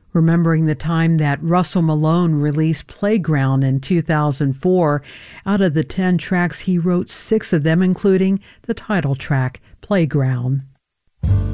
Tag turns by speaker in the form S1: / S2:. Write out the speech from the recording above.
S1: remembering the time that Russell Malone released Playground in 2004. Out of the 10 tracks he wrote, 6 of them, including the title track, Playground.